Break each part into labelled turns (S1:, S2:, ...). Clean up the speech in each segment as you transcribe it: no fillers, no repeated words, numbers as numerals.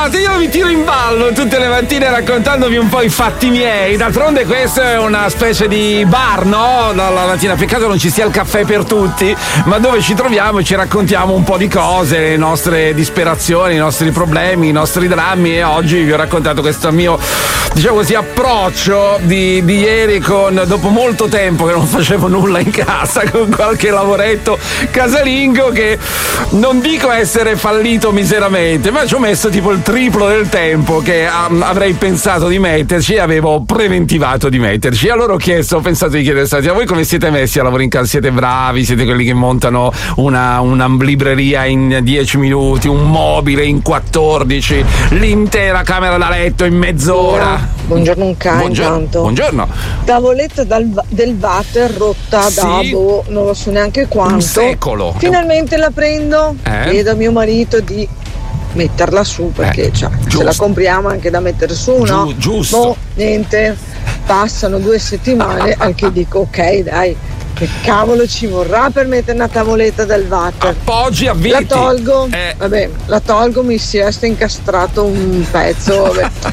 S1: scusate, io vi tiro in ballo tutte le mattine raccontandovi un po' i fatti miei. D'altronde questo è una specie di bar, no? La mattina, peccato non ci sia il caffè per tutti, ma dove ci troviamo e ci raccontiamo un po' di cose, le nostre disperazioni, i nostri problemi, i nostri drammi. E oggi vi ho raccontato questo mio, diciamo così, approccio di ieri, dopo molto tempo che non facevo nulla in casa, con qualche lavoretto casalingo che non dico essere fallito miseramente, ma ci ho messo tipo il triplo del tempo che avrei pensato di metterci e avevo preventivato di metterci. Allora ho pensato di chiedere: a voi come siete messi a lavorare in casa? Siete bravi? Siete quelli che montano una libreria in 10 minuti, un mobile in 14, l'intera camera da letto in mezz'ora?
S2: Buongiorno un cane.
S1: Buongiorno.
S2: Tavoletta del water rotta da non lo so neanche quanto.
S1: Un secolo.
S2: Finalmente la prendo. Chiedo a mio marito di metterla su perché se la compriamo anche da mettere su, no?
S1: Giusto.
S2: Niente. Passano 2 settimane anche dico ok dai, che cavolo ci vorrà per mettere una tavoletta del water?
S1: Appoggi, avviti.
S2: La tolgo, mi si è incastrato un pezzo,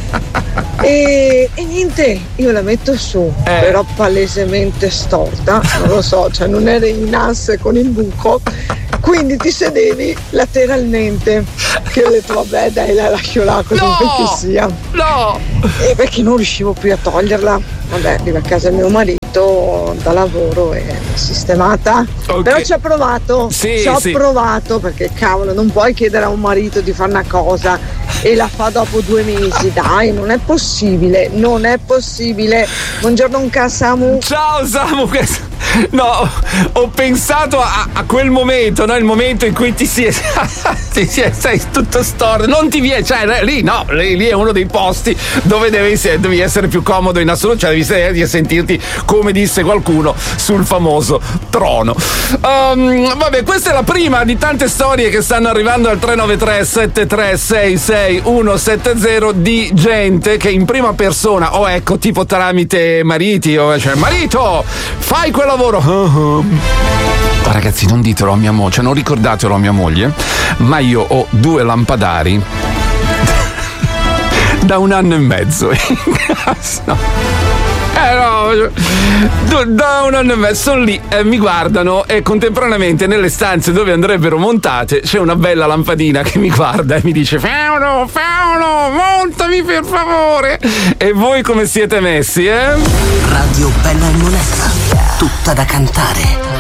S2: e niente, io la metto su, però palesemente storta, non lo so, cioè non era in asse con il buco, quindi ti sedevi lateralmente, che ho detto vabbè dai, la lascio là così che sia.
S1: No!
S2: E perché non riuscivo più a toglierla, vabbè, arriva a casa mio marito da lavoro e sistemata, però ci ho provato, provato, perché cavolo, non puoi chiedere a un marito di fare una cosa e la fa dopo 2 mesi, dai, non è possibile. Buongiorno Samu.
S1: Ciao Samu. No, ho pensato a quel momento, no? Il momento in cui sei tutto storto, non ti viene, cioè lì è uno dei posti dove devi essere più comodo in assoluto, cioè devi sentirti, come disse qualcuno, sul famoso trono. Vabbè, questa è la prima di tante storie che stanno arrivando al 393 7366 170 di gente che in prima persona, tipo tramite mariti, cioè marito, fai quel lavoro. Ma ragazzi, non ditelo a mia moglie, cioè non ricordatelo a mia moglie, ma io ho 2 lampadari da 1 anno e mezzo in casa. Da 1 anno e mezzo sono lì, mi guardano, e contemporaneamente nelle stanze dove andrebbero montate c'è una bella lampadina che mi guarda e mi dice: Paolo, montami per favore. E voi come siete messi, Radio
S3: Bella e Monella, tutta da cantare.